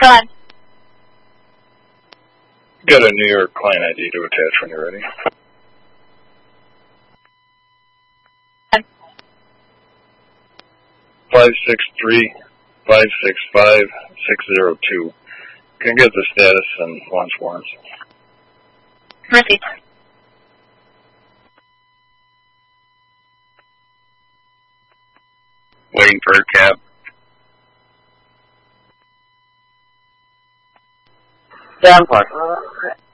Done. Got a New York client ID to attach when you're ready. Done. 563-565-602. Can get the status and launch warrants. Received. Waiting for a cab. Downport.